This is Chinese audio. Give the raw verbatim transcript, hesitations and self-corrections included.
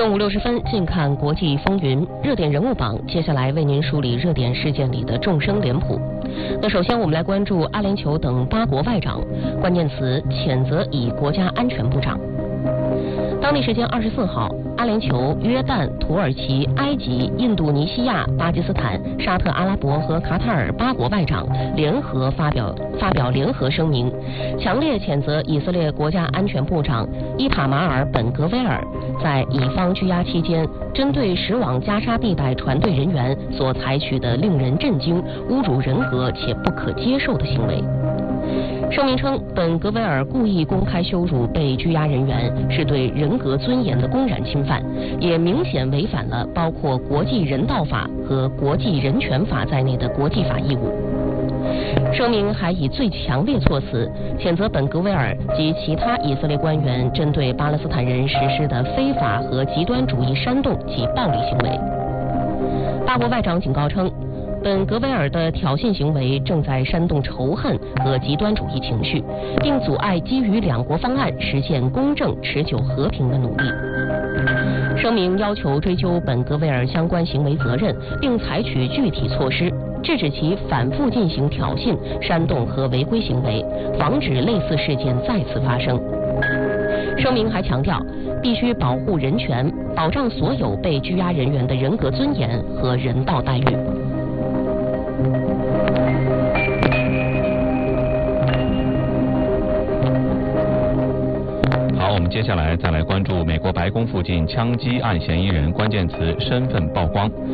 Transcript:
正午六十分，近看国际风云热点人物榜，接下来为您梳理热点事件里的众生脸谱。那首先我们来关注阿联酋等八国外长，关键词谴责以国家安全部长。当地时间二十四号，阿联酋、约旦、土耳其、埃及、印度尼西亚、巴基斯坦、沙特阿拉伯和卡塔尔八国外长联合发表发表联合声明，强烈谴责以色列国家安全部长伊塔马尔·本·格维尔在以方拘押期间，针对驶往加沙地带船队人员所采取的令人震惊、侮辱人格且不可接受的行为。声明称，本格维尔故意公开羞辱被拘押人员，是对人格尊严的公然侵犯，也明显违反了包括国际人道法和国际人权法在内的国际法义务。声明还以最强烈措辞谴责本格维尔及其他以色列官员针对巴勒斯坦人实施的非法和极端主义煽动及暴力行为。八国外长警告称，本格维尔的挑衅行为正在煽动仇恨和极端主义情绪，并阻碍基于两国方案实现公正、持久和平的努力。声明要求追究本格维尔相关行为责任，并采取具体措施，制止其反复进行挑衅、煽动和违规行为，防止类似事件再次发生。声明还强调，必须保护人权，保障所有被拘押人员的人格尊严和人道待遇。 好，我们接下来再来关注美国白宫附近枪击案嫌疑人，关键词身份曝光。